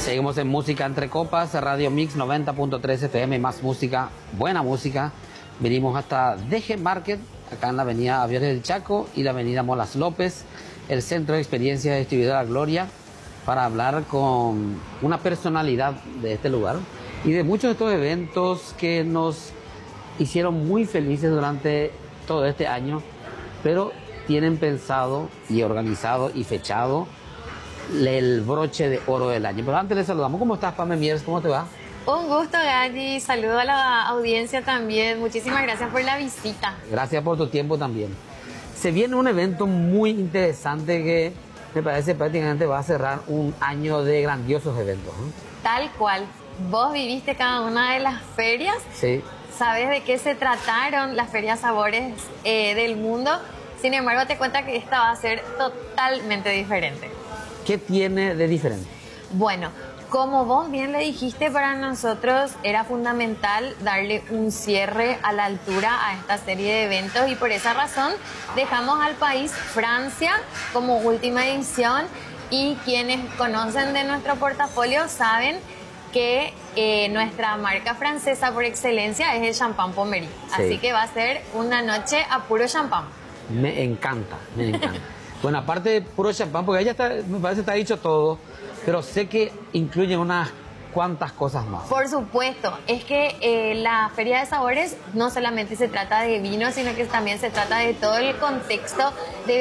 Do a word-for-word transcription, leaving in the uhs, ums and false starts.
Seguimos en Música Entre Copas, Radio Mix noventa punto tres F M, más música, buena música. Venimos hasta D G Market, acá en la avenida Aviones del Chaco y la avenida Molas López, el Centro de Experiencia de Distribuidora Gloria, para hablar con una personalidad de este lugar y de muchos de estos eventos que nos hicieron muy felices durante todo este año, pero tienen pensado y organizado y fechado el broche de oro del año. Pero antes les saludamos. ¿Cómo estás, Pame Miers? ¿Cómo te va? Un gusto, Galli. Saludo a la audiencia también. Muchísimas gracias por la visita. Gracias por tu tiempo también. Se viene un evento muy interesante que me parece prácticamente va a cerrar un año de grandiosos eventos, ¿eh? Tal cual. Vos viviste cada una de las ferias. Sí. Sabes de qué se trataron las ferias sabores eh, del mundo. Sin embargo, te cuento que esta va a ser totalmente diferente. ¿Qué tiene de diferente? Bueno, como vos bien le dijiste, para nosotros era fundamental darle un cierre a la altura a esta serie de eventos y por esa razón dejamos al país Francia como última edición, y quienes conocen de nuestro portafolio saben que eh, nuestra marca francesa por excelencia es el Champagne Pommery. Sí. Así que va a ser una noche a puro champán. Me encanta, me encanta. Bueno, aparte de puro champán, porque ya está, me parece que está dicho todo, pero sé que incluyen unas cuantas cosas más. Por supuesto, es que eh, la Feria de Sabores no solamente se trata de vino, sino que también se trata de todo el contexto de